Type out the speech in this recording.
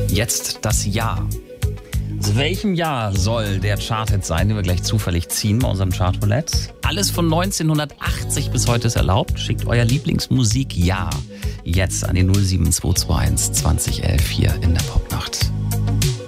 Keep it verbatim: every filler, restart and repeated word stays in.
Jetzt das Jahr. Aus welchem Jahr soll der Charthit sein, den wir gleich zufällig ziehen bei unserem Chartroulette? Alles von neunzehnhundertachtzig bis heute ist erlaubt. Schickt euer Lieblingsmusik-Jahr jetzt an die null sieben zwei zwei eins zwanzig elf hier in der Popnacht.